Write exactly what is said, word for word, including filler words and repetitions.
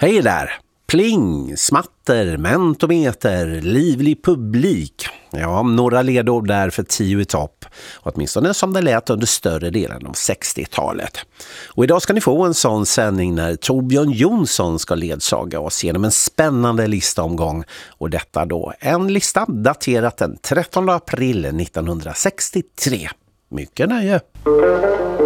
Hej där! Pling, smatter, mentometer, livlig publik. Ja, några ledord där för tio i topp. Åtminstone som det lät under större delen av sextiotalet. Och idag ska ni få en sån sändning när Torbjörn Jonsson ska ledsaga oss genom en spännande listaomgång. Och detta då en lista daterat den trettonde april nittonhundrasextiotre. Mycket nöje!